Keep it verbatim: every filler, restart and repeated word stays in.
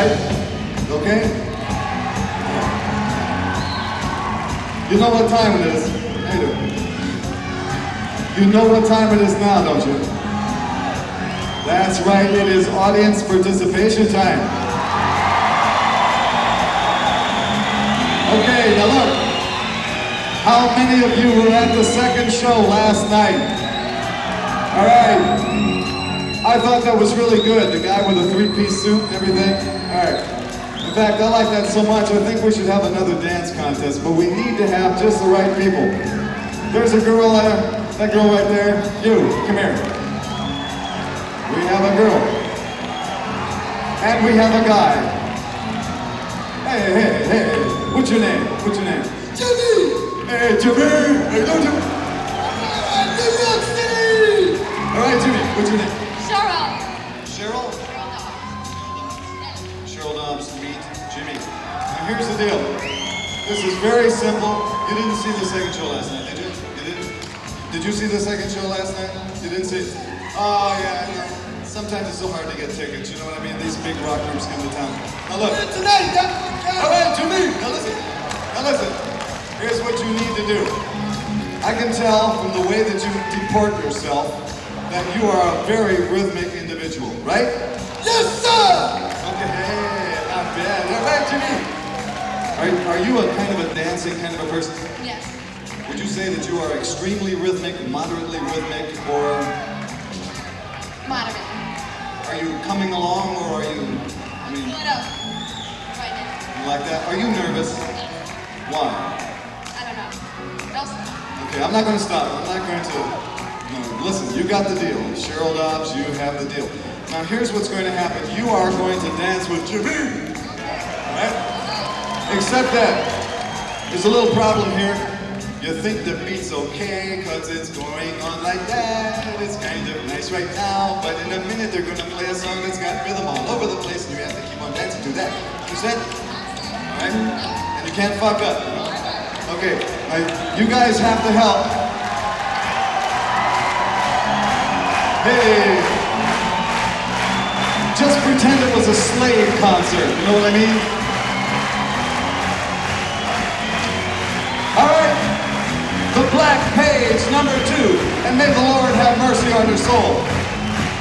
right? Okay? You know what time it is? I do. You know what time it is now, don't you? That's right, it is audience participation time. Okay, now look. How many of you were at the second show last night? All right. I thought that was really good. The guy with the three-piece suit and everything. All right. In fact, I like that so much, I think we should have another dance contest, but we need to have just the right people. There's a girl there, that girl right there. You, come here. We have a girl. And we have a guy. Hey, hey, hey, what's your name? What's your name? Jimmy! Hey, Jimmy! Hey, don't you? New York City! All right, Jimmy, what's your name? Cheryl. Cheryl? Cheryl Dobbs, meet Jimmy. Now here's the deal. This is very simple. You didn't see the second show last night, did you? You didn't? Did you see the second show last night? You didn't see it? Oh, yeah, I know. Sometimes it's so hard to get tickets, you know what I mean? These big rock groups come to town. Now look. Tonight, All right, Jimmy, now listen. Now listen. Here's what you need to do. I can tell from the way that you deport yourself that you are a very rhythmic individual, right? Yes, sir! Okay, not bad. All right, Jimmy. Are, are you a kind of a dancing kind of a person? Yes. Would you say that you are extremely rhythmic, moderately rhythmic, or Moderate. are you coming along, or are you, I mean, Split up. Right now. you like that? Are you nervous? Why? I don't know. Don't stop. Okay, I'm not going to stop. I'm not going to. No, listen, you got the deal. Cheryl Dobbs, you have the deal. Now here's what's going to happen. You are going to dance with Jimmy. Alright? Except that there's a little problem here. You think the beat's okay, cause it's going on like that. It's kind of nice right now, but in a minute they're gonna play a song that's got rhythm all over the place and you have to keep on dancing to that. You said? Alright? And you can't fuck up. Okay, now, you guys have to help. Hey! Just pretend it was a Slave concert, you know what I mean? Alright, the Black Page, number two, and may the Lord have mercy on your soul.